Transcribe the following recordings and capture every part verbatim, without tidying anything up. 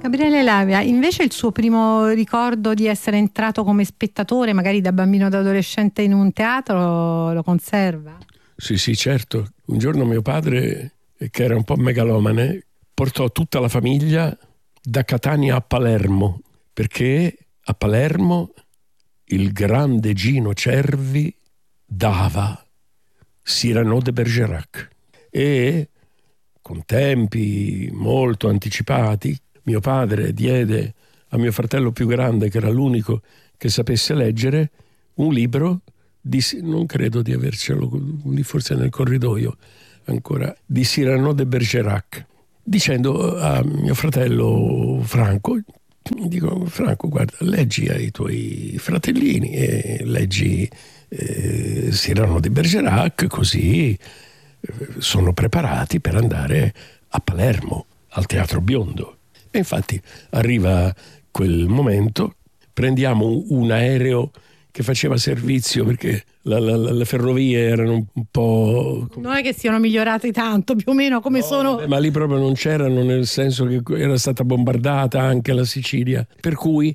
Gabriele Lavia, invece il suo primo ricordo di essere entrato come spettatore, magari da bambino ad adolescente in un teatro, lo conserva? Sì, sì, certo. Un giorno mio padre, che era un po' megalomane, portò tutta la famiglia da Catania a Palermo, perché a Palermo il grande Gino Cervi dava Cyrano de Bergerac e con tempi molto anticipati mio padre diede a mio fratello più grande, che era l'unico che sapesse leggere, un libro di, non credo di avercelo lì forse nel corridoio ancora, di Cyrano de Bergerac, dicendo a mio fratello Franco, dico: Franco, guarda, leggi ai tuoi fratellini e leggi eh, Cyrano de Bergerac, così eh, sono preparati per andare a Palermo al Teatro Biondo. E infatti arriva quel momento, prendiamo un, un aereo che faceva servizio, perché la, la, la, le ferrovie erano un po'... Non è che siano migliorate tanto, più o meno come no, sono... Vabbè, ma lì proprio non c'erano, nel senso che era stata bombardata anche la Sicilia, per cui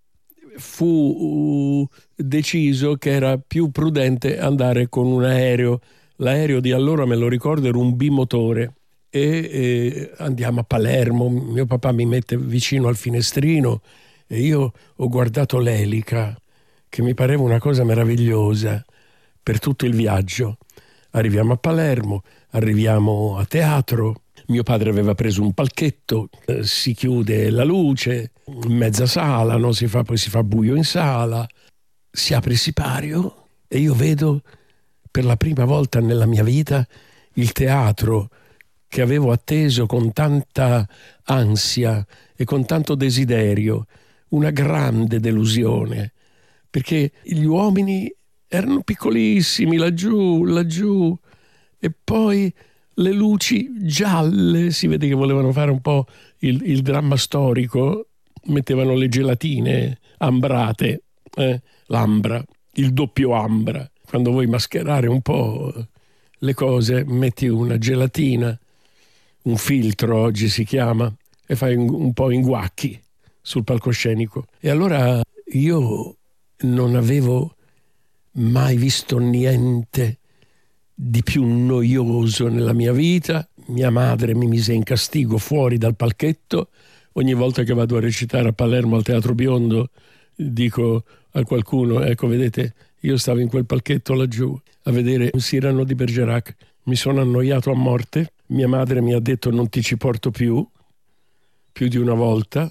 fu uh, deciso che era più prudente andare con un aereo. L'aereo di allora, me lo ricordo, era un bimotore. E eh, andiamo a Palermo, mio papà mi mette vicino al finestrino e io ho guardato l'elica, che mi pareva una cosa meravigliosa, per tutto il viaggio. Arriviamo a Palermo, arriviamo a teatro, mio padre aveva preso un palchetto, eh, si chiude la luce, in mezza sala, no? si fa, poi si fa buio in sala, si apre il sipario e io vedo per la prima volta nella mia vita il teatro che avevo atteso con tanta ansia e con tanto desiderio, una grande delusione, perché gli uomini erano piccolissimi laggiù, laggiù, e poi le luci gialle, si vede che volevano fare un po' il, il dramma storico, mettevano le gelatine ambrate, eh, l'ambra, il doppio ambra. Quando vuoi mascherare un po' le cose, metti una gelatina, un filtro oggi si chiama, e fai un, un po' inguacchi sul palcoscenico. E allora io non avevo mai visto niente di più noioso nella mia vita. Mia madre mi mise in castigo fuori dal palchetto. Ogni volta che vado a recitare a Palermo al Teatro Biondo dico a qualcuno: ecco, vedete, io stavo in quel palchetto laggiù a vedere un Cyrano di Bergerac, mi sono annoiato a morte. Mia madre mi ha detto: non ti ci porto più, più di una volta.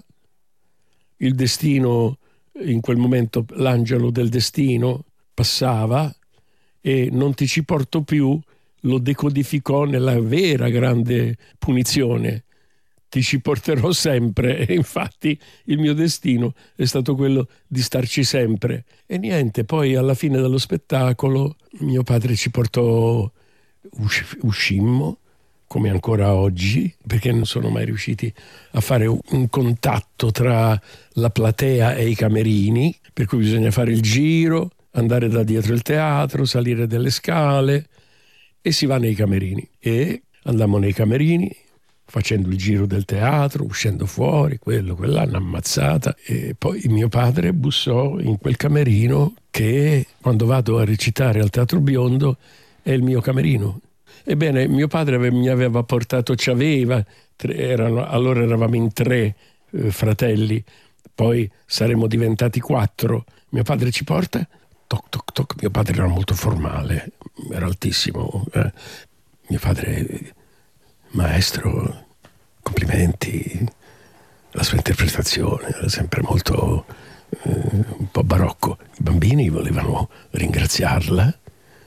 Il destino, in quel momento l'angelo del destino passava e non ti ci porto più lo decodificò nella vera grande punizione: ti ci porterò sempre. E infatti il mio destino è stato quello di starci sempre. E niente, poi alla fine dello spettacolo mio padre ci portò, usci- uscimmo come ancora oggi, perché non sono mai riusciti a fare un contatto tra la platea e i camerini, per cui bisogna fare il giro, andare da dietro il teatro, salire delle scale e si va nei camerini. E andammo nei camerini facendo il giro del teatro, uscendo fuori, quello, quell'anno ammazzata. E poi mio padre bussò in quel camerino che, quando vado a recitare al Teatro Biondo, è il mio camerino. Ebbene, mio padre ave, mi aveva portato, ci aveva, tre, erano, allora eravamo in tre eh, fratelli, poi saremmo diventati quattro. Mio padre ci porta, toc toc toc, mio padre era molto formale, era altissimo. Eh. Mio padre, maestro, complimenti, la sua interpretazione era sempre molto, eh, un po' barocco. I bambini volevano ringraziarla.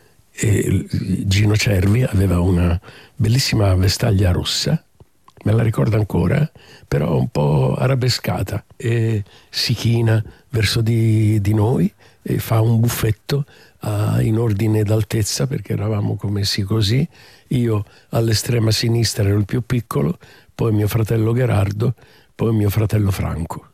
E Gino Cervi aveva una bellissima vestaglia rossa, me la ricordo ancora, però un po' arabescata, e si china verso di, di noi e fa un buffetto uh, in ordine d'altezza, perché eravamo commessi così. Io all'estrema sinistra ero il più piccolo, poi mio fratello Gerardo, poi mio fratello Franco.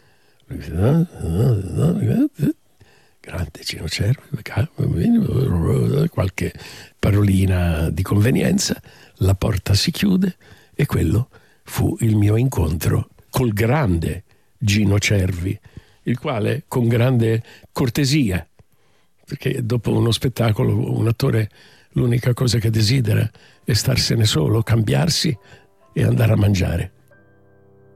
Grande Gino Cervi, qualche parolina di convenienza, la porta si chiude e quello fu il mio incontro col grande Gino Cervi, il quale con grande cortesia, perché dopo uno spettacolo un attore l'unica cosa che desidera è starsene solo, cambiarsi e andare a mangiare.